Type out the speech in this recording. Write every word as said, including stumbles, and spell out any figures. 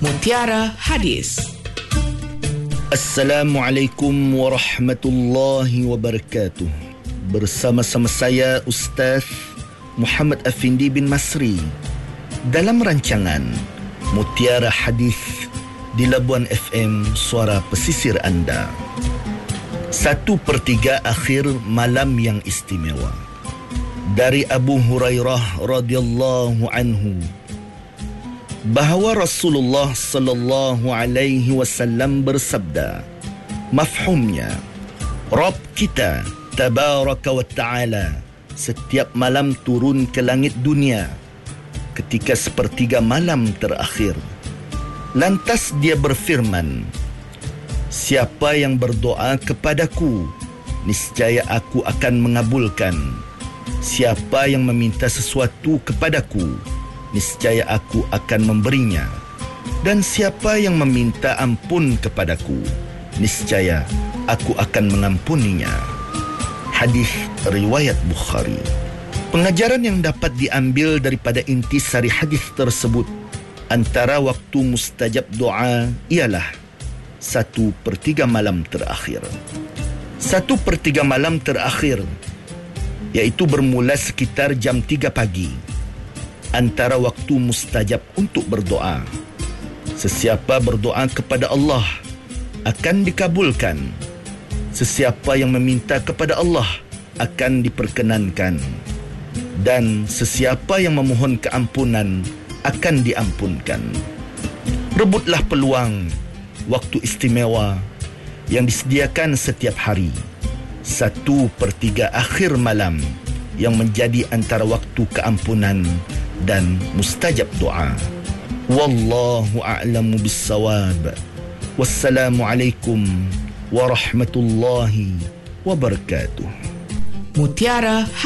Mutiara Hadis. Assalamualaikum warahmatullahi wabarakatuh. Bersama-sama saya Ustaz Muhammad Afindi bin Masri dalam rancangan Mutiara Hadis di Labuan F M, suara pesisir anda. Satu per tiga akhir malam yang istimewa. Dari Abu Hurairah radhiyallahu anhu bahawa Rasulullah sallallahu alaihi wasallam bersabda, mafhumnya, Rabb kita tabaraka wa ta'ala setiap malam turun ke langit dunia ketika sepertiga malam terakhir. Lantas dia berfirman, siapa yang berdoa kepadaku, niscaya aku akan mengabulkan. Siapa yang meminta sesuatu kepadaku, niscaya aku akan memberinya. Dan siapa yang meminta ampun kepadaku, niscaya aku akan mengampuninya. Hadis riwayat Bukhari. Pengajaran yang dapat diambil daripada intisari hadis tersebut, antara waktu mustajab doa ialah satu per tiga malam terakhir. Satu per tiga malam terakhir, iaitu bermula sekitar jam tiga pagi, antara waktu mustajab untuk berdoa. Sesiapa berdoa kepada Allah akan dikabulkan. Sesiapa yang meminta kepada Allah akan diperkenankan. Dan sesiapa yang memohon keampunan akan diampunkan. Rebutlah peluang waktu istimewa yang disediakan setiap hari. Satu per tiga akhir malam yang menjadi antara waktu keampunan dan mustajab doa. Wallahu a'lamu bis-shawab. Wassalamualaikum warahmatullahi wabarakatuh. Mutiara